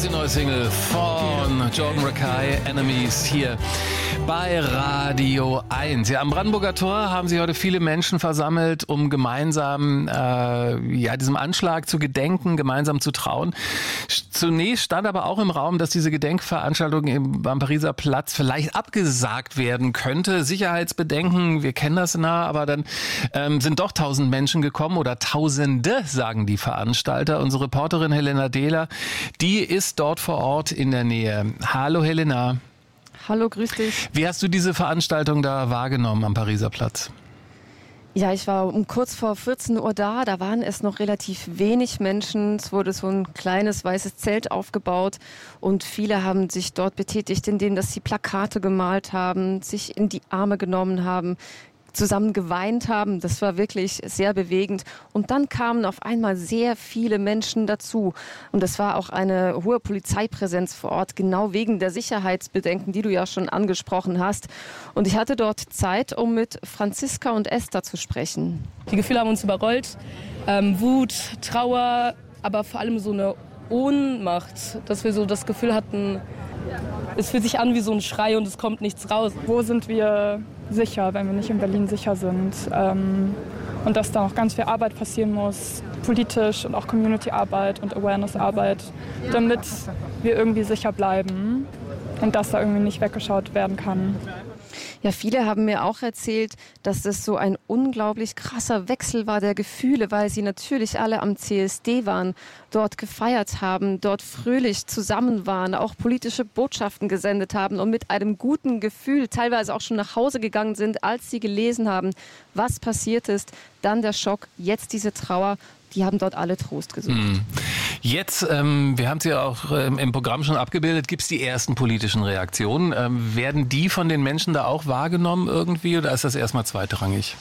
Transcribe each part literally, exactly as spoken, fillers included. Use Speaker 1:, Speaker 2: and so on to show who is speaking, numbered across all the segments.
Speaker 1: die neue Single von Jordan Rakei, Enemies, hier bei Radio eins. Ja, am Brandenburger Tor haben sich heute viele Menschen versammelt, um gemeinsam äh, ja, diesem Anschlag zu gedenken, gemeinsam zu trauern. Zunächst stand aber auch im Raum, dass diese Gedenkveranstaltung im, am Pariser Platz vielleicht abgesagt werden könnte. Sicherheitsbedenken, wir kennen das nah, aber dann ähm, sind doch tausend Menschen gekommen oder Tausende, sagen die Veranstalter. Unsere Reporterin Helena Dehler, die ist dort vor Ort in der Nähe. Hallo Helena.
Speaker 2: Hallo, grüß dich.
Speaker 1: Wie hast du diese Veranstaltung da wahrgenommen am Pariser Platz?
Speaker 2: Ja, ich war um kurz vor vierzehn Uhr da, da waren es noch relativ wenig Menschen. Es wurde so ein kleines weißes Zelt aufgebaut und viele haben sich dort betätigt, indem dass sie Plakate gemalt haben, sich in die Arme genommen haben, zusammen geweint haben. Das war wirklich sehr bewegend. Und dann kamen auf einmal sehr viele Menschen dazu. Und es war auch eine hohe Polizeipräsenz vor Ort, genau wegen der Sicherheitsbedenken, die du ja schon angesprochen hast. Und ich hatte dort Zeit, um mit Franziska und Esther zu sprechen.
Speaker 3: Die Gefühle haben uns überrollt. Ähm, Wut, Trauer, aber vor allem so eine Ohnmacht, dass wir so das Gefühl hatten, es fühlt sich an wie so ein Schrei und es kommt nichts raus.
Speaker 4: Wo sind wir sicher, wenn wir nicht in Berlin sicher sind? Ähm, und dass da noch ganz viel Arbeit passieren muss, politisch und auch Community-Arbeit und Awareness-Arbeit, damit wir irgendwie sicher bleiben und dass da irgendwie nicht weggeschaut werden kann.
Speaker 2: Ja, viele haben mir auch erzählt, dass das so ein unglaublich krasser Wechsel war der Gefühle, weil sie natürlich alle am C S D waren, dort gefeiert haben, dort fröhlich zusammen waren, auch politische Botschaften gesendet haben und mit einem guten Gefühl teilweise auch schon nach Hause gegangen sind, als sie gelesen haben, was passiert ist. Dann der Schock, jetzt diese Trauer. Die haben dort alle Trost gesucht.
Speaker 1: Jetzt, ähm, wir haben es ja auch ähm, im Programm schon abgebildet, gibt es die ersten politischen Reaktionen. Ähm, werden die von den Menschen da auch wahrgenommen irgendwie oder ist das erstmal zweitrangig?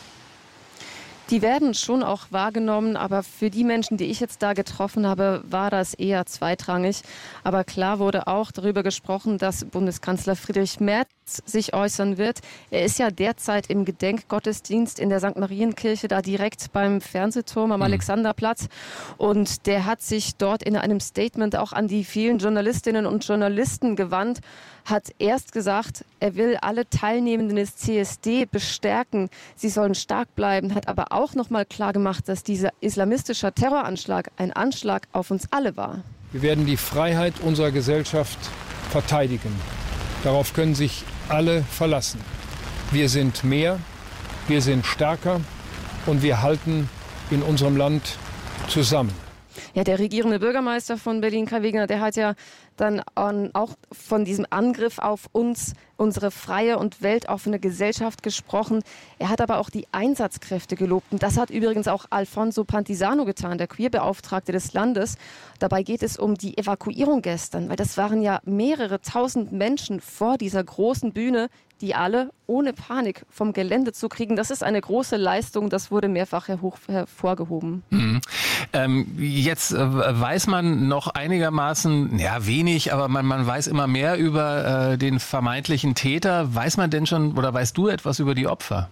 Speaker 2: Die werden schon auch wahrgenommen, aber für die Menschen, die ich jetzt da getroffen habe, war das eher zweitrangig. Aber klar wurde auch darüber gesprochen, dass Bundeskanzler Friedrich Merz sich äußern wird. Er ist ja derzeit im Gedenkgottesdienst in der Sankt Marienkirche, da direkt beim Fernsehturm am Alexanderplatz. Und der hat sich dort in einem Statement auch an die vielen Journalistinnen und Journalisten gewandt, hat erst gesagt, er will alle Teilnehmenden des C S D bestärken, sie sollen stark bleiben, hat aber auch noch mal klar gemacht, dass dieser islamistische Terroranschlag ein Anschlag auf uns alle war.
Speaker 5: Wir werden die Freiheit unserer Gesellschaft verteidigen. Darauf können sich alle verlassen. Wir sind mehr, wir sind stärker und wir halten in unserem Land zusammen.
Speaker 2: Ja, der regierende Bürgermeister von Berlin, Kai Wegner, der hat ja dann auch von diesem Angriff auf uns, unsere freie und weltoffene Gesellschaft gesprochen. Er hat aber auch die Einsatzkräfte gelobt. Und das hat übrigens auch Alfonso Pantisano getan, der Queerbeauftragte des Landes. Dabei geht es um die Evakuierung gestern, weil das waren ja mehrere tausend Menschen vor dieser großen Bühne, die alle ohne Panik vom Gelände zu kriegen. Das ist eine große Leistung, das wurde mehrfach hervorgehoben.
Speaker 1: Mhm. Ähm, jetzt äh, weiß man noch einigermaßen, ja wenig, aber man, man weiß immer mehr über äh, den vermeintlichen Täter. Weiß man denn schon oder weißt du etwas über die Opfer?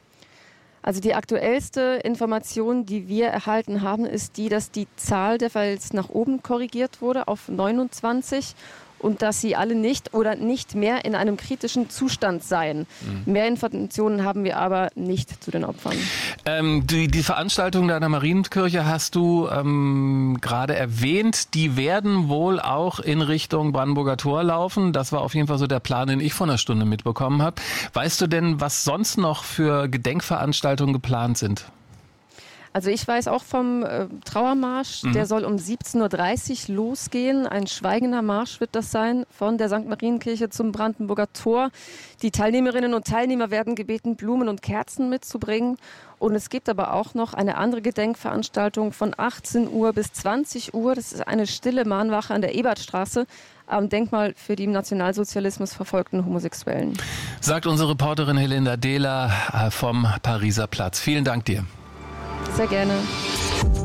Speaker 2: Also die aktuellste Information, die wir erhalten haben, ist die, dass die Zahl der Fälle nach oben korrigiert wurde auf neunundzwanzig. Und dass sie alle nicht oder nicht mehr in einem kritischen Zustand seien. Mhm. Mehr Informationen haben wir aber nicht zu den Opfern.
Speaker 1: Ähm, die, die Veranstaltung da in der Marienkirche hast du ähm, gerade erwähnt. Die werden wohl auch in Richtung Brandenburger Tor laufen. Das war auf jeden Fall so der Plan, den ich vor einer Stunde mitbekommen habe. Weißt du denn, was sonst noch für Gedenkveranstaltungen geplant sind?
Speaker 2: Also ich weiß auch vom äh, Trauermarsch, mhm. der soll um siebzehn Uhr dreißig losgehen. Ein schweigender Marsch wird das sein von der Sankt Marienkirche zum Brandenburger Tor. Die Teilnehmerinnen und Teilnehmer werden gebeten, Blumen und Kerzen mitzubringen. Und es gibt aber auch noch eine andere Gedenkveranstaltung von achtzehn Uhr bis zwanzig Uhr. Das ist eine stille Mahnwache an der Ebertstraße am Denkmal für die im Nationalsozialismus verfolgten Homosexuellen.
Speaker 1: Sagt unsere Reporterin Helena Dehler vom Pariser Platz. Vielen Dank dir.
Speaker 2: Sehr gerne.